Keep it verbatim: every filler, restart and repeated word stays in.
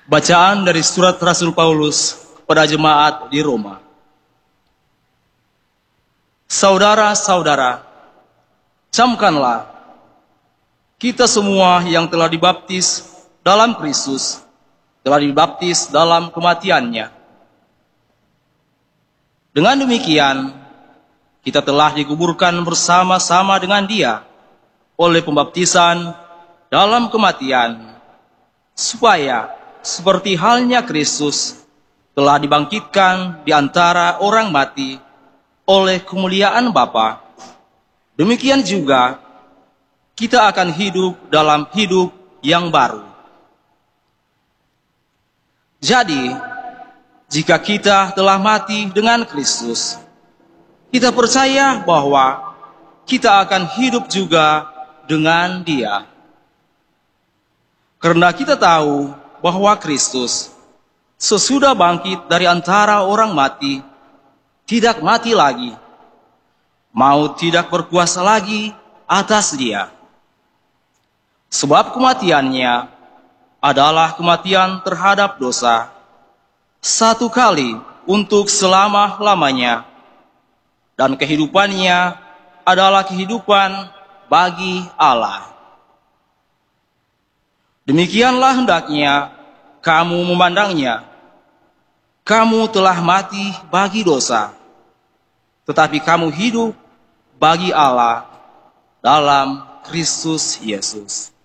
Bacaan dari surat Rasul Paulus kepada jemaat di Roma. Saudara-saudara, camkanlah kita semua yang telah dibaptis dalam Kristus, telah dibaptis dalam kematiannya. Dengan demikian, kita telah dikuburkan bersama-sama dengan Dia oleh pembaptisan dalam kematian, supaya seperti halnya Kristus telah dibangkitkan di antara orang mati oleh kemuliaan Bapa, demikian juga kita akan hidup dalam hidup yang baru. Jadi, jika kita telah mati dengan Kristus, kita percaya bahwa kita akan hidup juga dengan Dia. Karena kita tahu bahwa Kristus sesudah bangkit dari antara orang mati, tidak mati lagi, maut tidak berkuasa lagi atas Dia. Sebab kematiannya adalah kematian terhadap dosa, satu kali untuk selama-lamanya, dan kehidupannya adalah kehidupan bagi Allah. Demikianlah hendaknya kamu memandangnya. Kamu telah mati bagi dosa, tetapi kamu hidup bagi Allah dalam Kristus Yesus.